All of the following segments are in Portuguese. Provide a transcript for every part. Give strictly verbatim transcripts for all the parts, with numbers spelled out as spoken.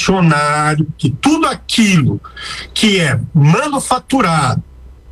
inflacionário, que tudo aquilo que é manufaturado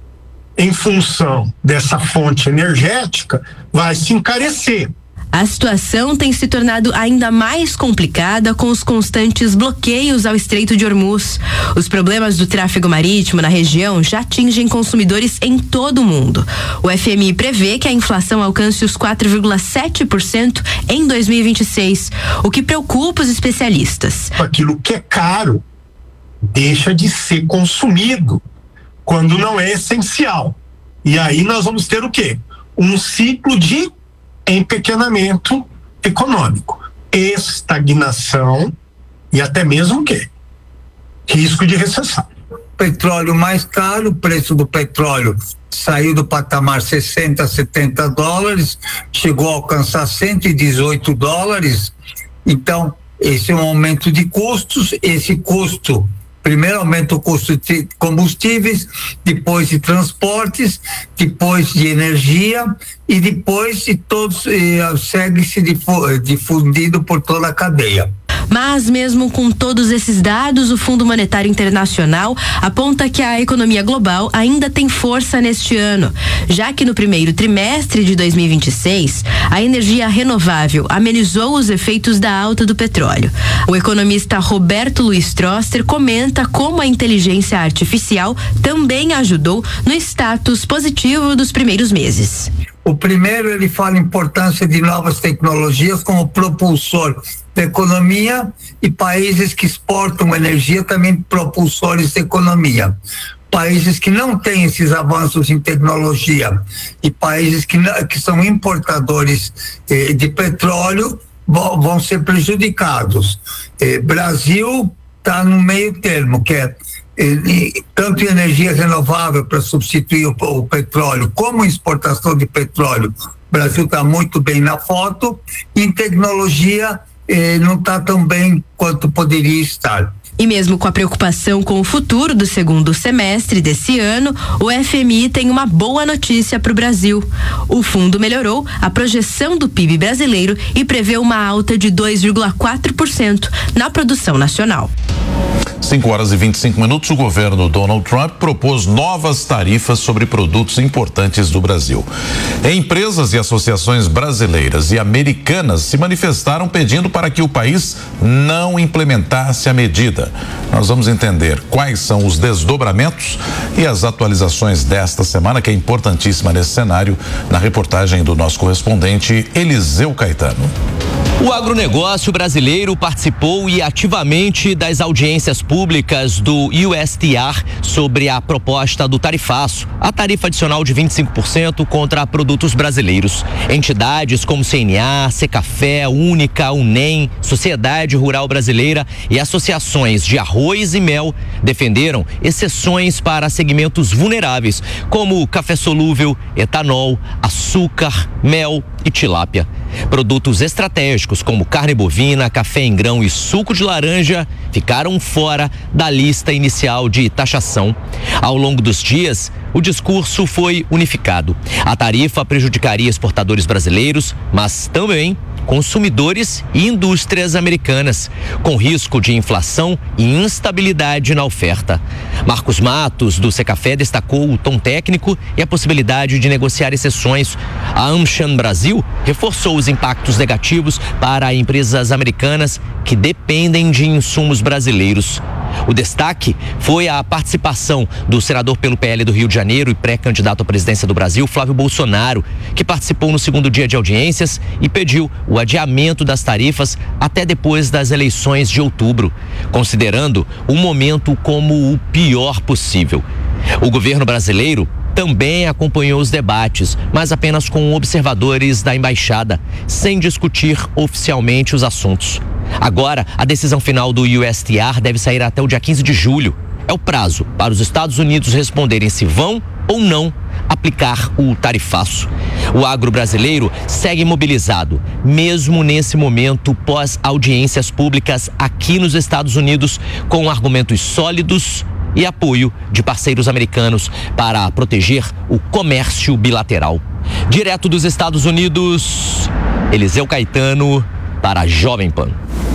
em função dessa fonte energética vai se encarecer. A situação tem se tornado ainda mais complicada com os constantes bloqueios ao Estreito de Hormuz. Os problemas do tráfego marítimo na região já atingem consumidores em todo o mundo. O F M I prevê que a inflação alcance os quatro vírgula sete por cento em dois mil e vinte e seis, o que preocupa os especialistas. Aquilo que é caro deixa de ser consumido quando não é essencial. E aí nós vamos ter o quê? Um ciclo de empequenamento econômico, estagnação e até mesmo o quê? Risco de recessão. Petróleo mais caro, o preço do petróleo saiu do patamar sessenta, setenta dólares, chegou a alcançar cento e dezoito dólares. Então, esse é um aumento de custos. Esse custo, primeiro aumenta o custo de combustíveis, depois de transportes, depois de energia e depois de todos, eh, segue-se difundido por toda a cadeia. Mas mesmo com todos esses dados, o Fundo Monetário Internacional aponta que a economia global ainda tem força neste ano, já que no primeiro trimestre de dois mil e vinte e seis, a energia renovável amenizou os efeitos da alta do petróleo. O economista Roberto Luiz Troster comenta como a inteligência artificial também ajudou no status positivo dos primeiros meses. O primeiro, ele fala a importância de novas tecnologias como propulsor da economia, e países que exportam energia também propulsores da economia. Países que não têm esses avanços em tecnologia e países que, não, que são importadores eh, de petróleo vão, vão ser prejudicados. Eh, Brasil está no meio termo, que é tanto em energia renovável para substituir o, o petróleo, como em exportação de petróleo. O Brasil está muito bem na foto, e em tecnologia eh, não está tão bem quanto poderia estar. E mesmo com a preocupação com o futuro do segundo semestre desse ano, o F M I tem uma boa notícia para o Brasil. O fundo melhorou a projeção do P I B brasileiro e prevê uma alta de dois vírgula quatro por cento na produção nacional. cinco horas e vinte e cinco minutos, o governo Donald Trump propôs novas tarifas sobre produtos importantes do Brasil. Empresas e associações brasileiras e americanas se manifestaram pedindo para que o país não implementasse a medida. Nós vamos entender quais são os desdobramentos e as atualizações desta semana, que é importantíssima nesse cenário, na reportagem do nosso correspondente Eliseu Caetano. O agronegócio brasileiro participou e ativamente das audiências públicas do U S T R sobre a proposta do tarifaço, a tarifa adicional de vinte e cinco por cento contra produtos brasileiros. Entidades como C N A, Secafé, Única, Unem, Sociedade Rural Brasileira e associações de arroz e mel defenderam exceções para segmentos vulneráveis, como café solúvel, etanol, açúcar, mel e tilápia. Produtos estratégicos como carne bovina, café em grão e suco de laranja ficaram fora da lista inicial de taxação. Ao longo dos dias, o discurso foi unificado. A tarifa prejudicaria exportadores brasileiros, mas também consumidores e indústrias americanas, com risco de inflação e instabilidade na oferta. Marcos Matos, do Secafé, destacou o tom técnico e a possibilidade de negociar exceções. A Amchan Brasil reforçou os impactos negativos para empresas americanas que dependem de insumos brasileiros. O destaque foi a participação do senador pelo P L do Rio de Janeiro e pré-candidato à presidência do Brasil, Flávio Bolsonaro, que participou no segundo dia de audiências e pediu o adiamento das tarifas até depois das eleições de outubro, considerando o momento como o pior possível. O governo brasileiro também acompanhou os debates, mas apenas com observadores da embaixada, sem discutir oficialmente os assuntos. Agora, a decisão final do U S T R deve sair até o dia quinze de julho. É o prazo para os Estados Unidos responderem se vão ou não aplicar o tarifaço. O agro brasileiro segue mobilizado, mesmo nesse momento pós-audiências públicas aqui nos Estados Unidos, com argumentos sólidos e apoio de parceiros americanos para proteger o comércio bilateral. Direto dos Estados Unidos, Eliseu Caetano para a Jovem Pan.